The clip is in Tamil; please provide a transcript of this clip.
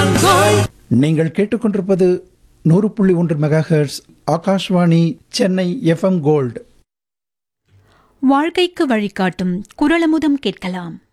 நீங்கள் கேட்டுக்கொண்டிருப்பது 100.1 megahertz Akashvani Chennai FM gold. வாழ்க்கைக்கு வழிகாட்டும் குரலமுதம் கேட்கலாம்.